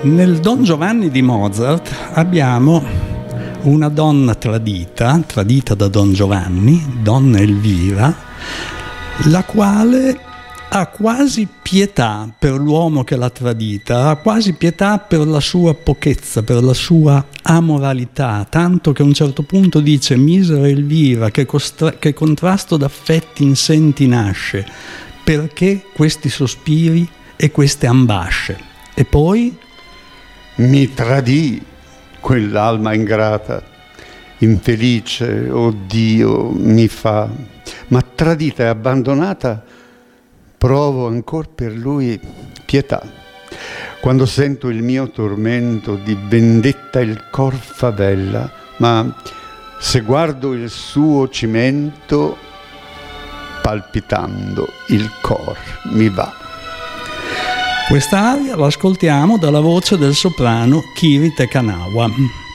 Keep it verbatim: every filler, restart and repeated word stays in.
Nel Don Giovanni di Mozart abbiamo una donna tradita, tradita da Don Giovanni, donna Elvira, la quale ha quasi pietà per l'uomo che l'ha tradita, ha quasi pietà per la sua pochezza, per la sua amoralità, tanto che a un certo punto dice: misera Elvira, che, costra- che contrasto d'affetti in senti nasce, perché questi sospiri e queste ambasce? E poi mi tradì quell'alma ingrata, infelice, oh Dio, mi fa, ma tradita e abbandonata provo ancor per lui pietà. Quando sento il mio tormento di vendetta il cor favella, ma se guardo il suo cimento palpitando il cor mi va. Questa aria l'ascoltiamo dalla voce del soprano Kiri Te Kanawa.